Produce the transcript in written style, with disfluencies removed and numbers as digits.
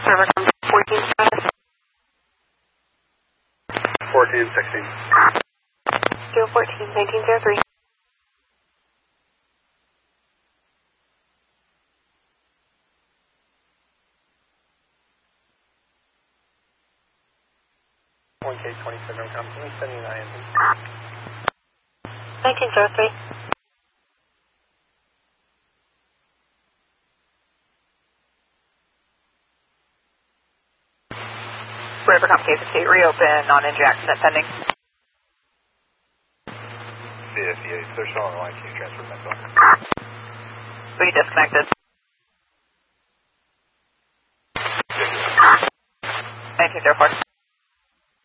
Server 14 status. 1416. 014 1903. K27 company 79. 1903. Forever K58, reopen non-injection at pending. C58, they're still on the line. Can you transfer my phone? We disconnected. 1904.